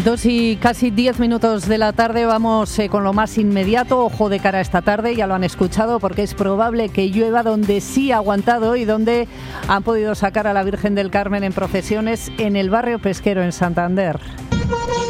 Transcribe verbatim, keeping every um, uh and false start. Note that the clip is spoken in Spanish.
Dos y casi diez minutos de la tarde, vamos eh, con lo más inmediato. Ojo de cara a esta tarde, ya lo han escuchado, porque es probable que llueva donde sí ha aguantado y donde han podido sacar a la Virgen del Carmen en procesiones en el barrio pesquero en Santander.